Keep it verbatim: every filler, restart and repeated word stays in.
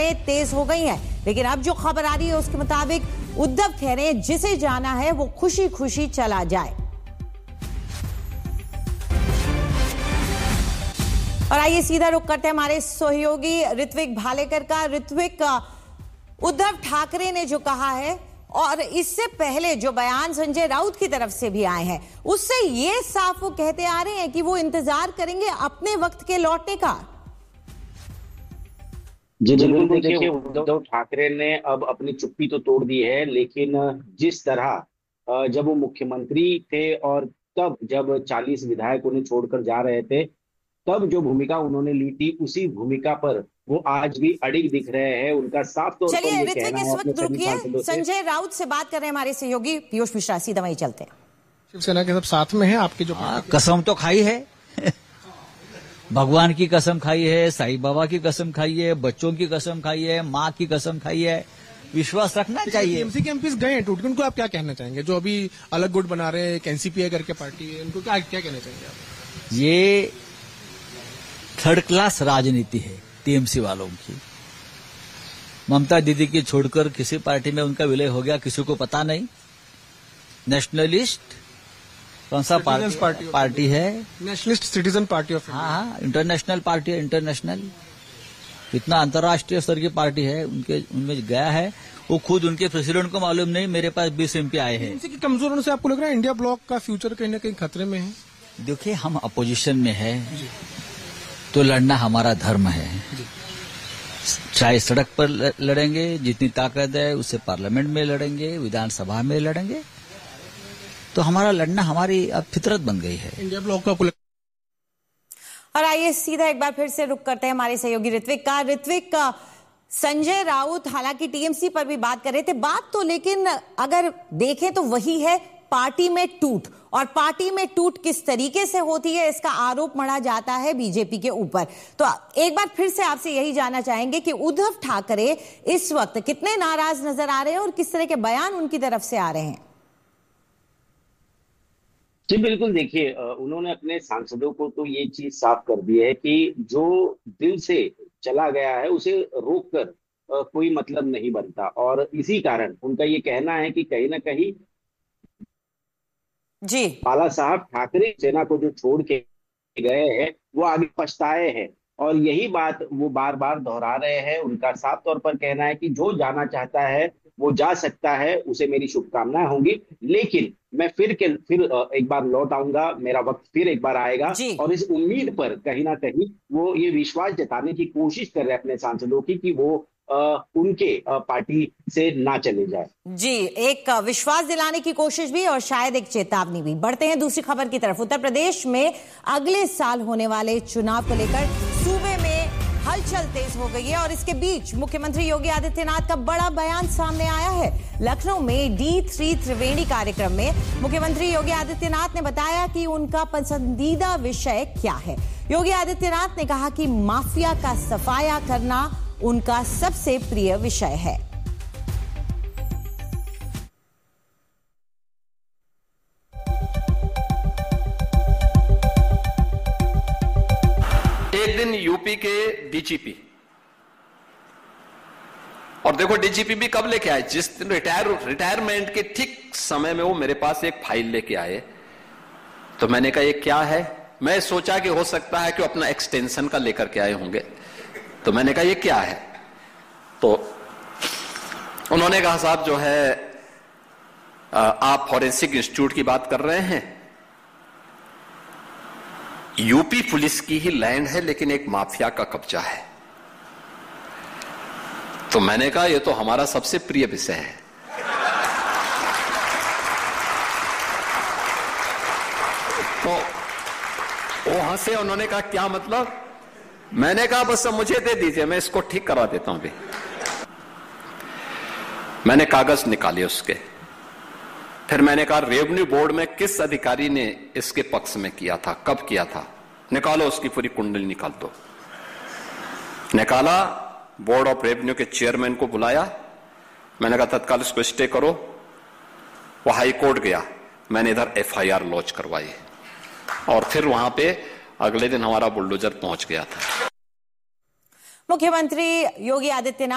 खबरें तेज हो गई हैं, लेकिन अब जो खबर आ रही है उसके मुताबिक उद्धव कह रहे हैं जिसे जाना है वो खुशी खुशी चला जाए। और आइए सीधा रुख करते हैं हमारे सहयोगी ऋत्विक भालेकर का। ऋत्विक, उद्धव ठाकरे ने जो कहा है और इससे पहले जो बयान संजय राउत की तरफ से भी आए हैं, उससे ये साफ वो कहते आ रहे हैं कि वो इंतजार करेंगे अपने वक्त के लौटने का। जी बिल्कुल, देखिए उद्धव ठाकरे ने अब अपनी चुप्पी तो तोड़ दी है, लेकिन जिस तरह जब वो मुख्यमंत्री थे और तब जब चालीस विधायक उन्हें छोड़कर जा रहे थे, तब जो भूमिका उन्होंने ली थी उसी भूमिका पर वो आज भी अड़िग दिख रहे हैं। उनका साफ तौर पर चलिए ऋत्विक, इस वक्त रुकिए, संजय राउत से बात कर रहे हैं हमारे सहयोगी पीयूष मिश्रा। सीधा वहीं चलते हैं। शिवसेना के सब साथ में है आपकी जो आ, कसम तो खाई है भगवान की कसम खाई है, साईं बाबा की कसम खाई है, बच्चों की कसम खाई है, माँ की कसम खाई है। विश्वास रखना चाहिए। टीएमसी के एमपीज गए हैं टूट के, उनको आप क्या कहना चाहेंगे? जो अभी अलग गुट बना रहे हैं, एनसीपी करके पार्टी है, उनको क्या क्या कहना चाहेंगे आप? ये थर्ड क्लास राजनीति है टीएमसी वालों की। ममता दीदी की छोड़कर किसी पार्टी में उनका विलय हो गया, किसी को पता नहीं। नेशनलिस्ट कौन सा पार्टी पार्टी, पार्टी है? Nationalist citizen party of India. हाँ, इंटरनेशनल पार्टी है, इंटरनेशनल। कितना अंतर्राष्ट्रीय स्तर की पार्टी है, उनके उनमें गया है। वो खुद उनके प्रेसिडेंट को मालूम नहीं, मेरे पास बीस एमपी आए हैं। इनसे कमजोर होने से आपको लग रहा है इंडिया ब्लॉक का फ्यूचर कहीं ना कहीं खतरे में है? देखिए, हम अपोजिशन में है तो लड़ना हमारा धर्म है। चाहे सड़क पर लड़ेंगे, जितनी ताकत है उससे पार्लियामेंट में लड़ेंगे, विधानसभा में लड़ेंगे, तो हमारा लड़ना हमारी अब फितरत बन गई है। इंडिया ब्लॉक का। और आइए सीधा एक बार फिर से रुक करते हैं हमारे सहयोगी ऋत्विक का। ऋत्विक का संजय राउत हालांकि टीएमसी पर भी बात कर रहे थे, बात तो लेकिन अगर देखें तो वही है, पार्टी में टूट। और पार्टी में टूट किस तरीके से होती है इसका आरोप मढ़ा जाता है बीजेपी के ऊपर। तो एक बार फिर से आपसे यही जानना चाहेंगे कि उद्धव ठाकरे इस वक्त कितने नाराज नजर आ रहे हैं और किस तरह के बयान उनकी तरफ से आ रहे हैं? जी बिल्कुल, देखिए उन्होंने अपने सांसदों को तो ये चीज साफ कर दी है कि जो दिल से चला गया है उसे रोककर कोई मतलब नहीं बनता। और इसी कारण उनका ये कहना है कि कहीं ना कहीं जी बाला साहब ठाकरे सेना को जो छोड़ के गए हैं वो आगे पछताए हैं, और यही बात वो बार बार दोहरा रहे हैं। उनका साफ तौर पर कहना है कि जो जाना चाहता है वो जा सकता है, उसे मेरी शुभकामनाएं होंगी, लेकिन मैं फिर के फिर एक बार लौट आऊंगा, मेरा वक्त फिर एक बार आएगा। और इस उम्मीद पर कहीं ना कहीं वो ये विश्वास जताने की कोशिश कर रहे हैं अपने सांसदों की कि वो आ, उनके आ, पार्टी से ना चले जाए। जी, एक विश्वास दिलाने की कोशिश भी और शायद एक चेतावनी भी। बढ़ते हैं दूसरी खबर की तरफ। उत्तर प्रदेश में अगले साल होने वाले चुनाव को लेकर सूबे में हलचल तेज हो गई है और इसके बीच मुख्यमंत्री योगी आदित्यनाथ का बड़ा बयान सामने आया है। लखनऊ में डी थ्री त्रिवेणी कार्यक्रम में मुख्यमंत्री योगी आदित्यनाथ ने बताया कि उनका पसंदीदा विषय क्या है। योगी आदित्यनाथ ने कहा कि माफिया का सफाया करना उनका सबसे प्रिय विषय है। एक दिन यूपी के डीजीपी, और देखो डीजीपी भी कब लेके आए, जिस दिन रिटायर रिटायरमेंट के ठीक समय में वो मेरे पास एक फाइल लेके आए। तो मैंने कहा ये क्या है? मैं सोचा कि हो सकता है कि वो अपना एक्सटेंशन का लेकर के आए होंगे। तो मैंने कहा ये क्या है? तो उन्होंने कहा साहब जो है आप फॉरेंसिक इंस्टीट्यूट की बात कर रहे हैं, यूपी पुलिस की ही लैंड है लेकिन एक माफिया का कब्जा है। तो मैंने कहा ये तो हमारा सबसे प्रिय विषय है। तो वो हंसे, उन्होंने कहा क्या मतलब? मैंने कहा बस मुझे दे दीजिए, मैं इसको ठीक करवा देता हूं। भी मैंने कागज निकाले उसके, फिर मैंने कहा रेवेन्यू बोर्ड में किस अधिकारी ने इसके पक्ष में किया था, कब किया था, निकालो उसकी पूरी कुंडली निकाल दो। निकाला, बोर्ड ऑफ रेवेन्यू के चेयरमैन को बुलाया, मैंने कहा तत्काल इसको स्टे करो। वो हाई कोर्ट गया, मैंने इधर एफआईआर लॉन्च करवाई और फिर वहां पे अगले दिन हमारा बुलडोजर पहुंच गया था। मुख्यमंत्री योगी आदित्यनाथ